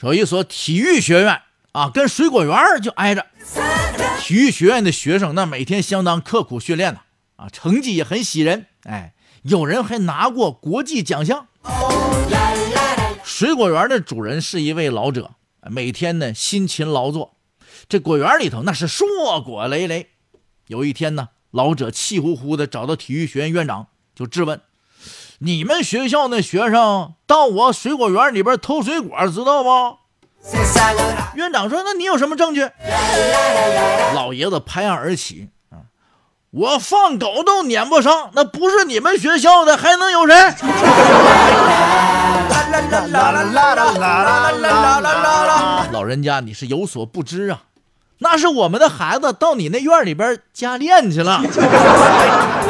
有一所体育学院啊，跟水果园就挨着。体育学院的学生那每天相当刻苦训练啊，成绩也很喜人，有人还拿过国际奖项。水果园的主人是一位老者，每天呢辛勤劳作，这果园里头那是硕果累累。有一天呢，老者气呼呼的找到体育学院院长，就质问：你们学校那学生到我水果园里边偷水果，知道不？院长说：那你有什么证据？老爷子拍案而起，我放狗都撵不上，那不是你们学校的还能有谁？老人家你是有所不知啊，那是我们的孩子到你那院里边加练去了。